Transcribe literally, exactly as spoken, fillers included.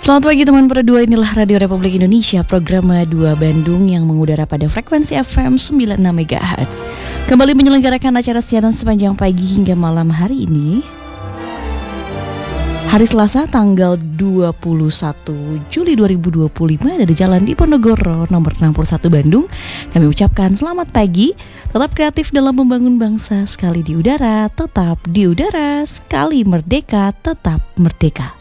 Selamat pagi teman Perdua, inilah Radio Republik Indonesia, program dua Bandung yang mengudara pada frekuensi F M sembilan puluh enam megahertz. Kembali menyelenggarakan acara siaran sepanjang pagi hingga malam hari ini, hari Selasa tanggal dua puluh satu Juli dua ribu dua puluh lima, dari Jalan Diponegoro nomor enam puluh satu Bandung. Kami ucapkan selamat pagi, tetap kreatif dalam membangun bangsa, sekali di udara, tetap di udara, sekali merdeka, tetap merdeka.